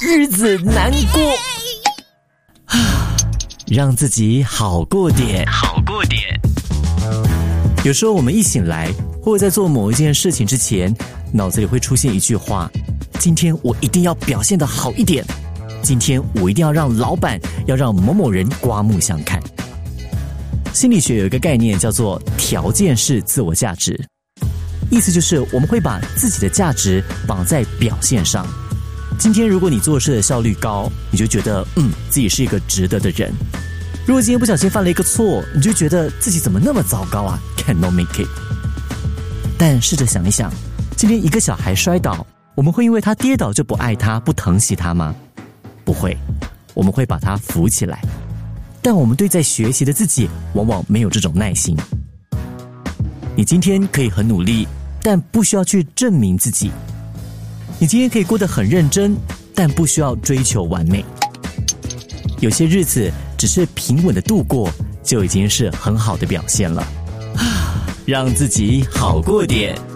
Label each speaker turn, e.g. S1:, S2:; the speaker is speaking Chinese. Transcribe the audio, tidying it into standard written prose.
S1: 日子难过。让自己好过点，好过点。有时候我们一醒来，或者在做某一件事情之前，脑子里会出现一句话：今天我一定要表现得好一点，今天我一定要让老板，要让某某人刮目相看。心理学有一个概念叫做条件式自我价值，意思就是我们会把自己的价值绑在表现上。今天如果你做事的效率高，你就觉得自己是一个值得的人。如果今天不小心犯了一个错，你就觉得自己怎么那么糟糕啊， cannot make it。 但试着想一想，今天一个小孩摔倒，我们会因为他跌倒就不爱他，不疼惜他吗？不会，我们会把他扶起来。但我们对在学习的自己往往没有这种耐心。你今天可以很努力，但不需要去证明自己。你今天可以过得很认真，但不需要追求完美。有些日子只是平稳的度过，就已经是很好的表现了。让自己好过点。